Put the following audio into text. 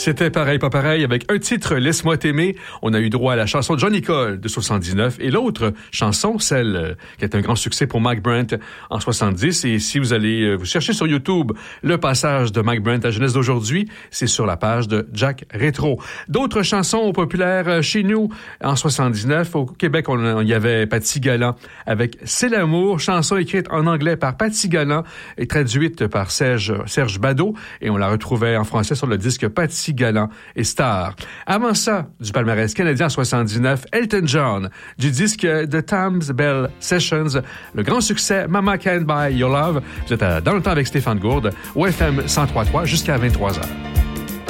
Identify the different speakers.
Speaker 1: C'était pareil, pas pareil, avec un titre, Laisse-moi t'aimer. On a eu droit à la chanson Johnny Cole de 79 et l'autre chanson, celle qui est un grand succès pour Mike Brandt en 70. Et si vous allez vous chercher sur YouTube le passage de Mike Brandt à Jeunesse d'aujourd'hui, c'est sur la page de Jack Rétro. D'autres chansons populaires chez nous en 79. Au Québec, il y avait Patty Galland avec C'est l'amour, chanson écrite en anglais par Patty Galland et traduite par Serge Badaud. Et on la retrouvait en français sur le disque Patty Galland et Star. Avant ça, du palmarès canadien en 79, Elton John, du disque The Thames Bell Sessions, le grand succès Mama Can't Buy Your Love. Vous êtes dans le temps avec Stéphane Gourde, au FM 103.3 jusqu'à 23h.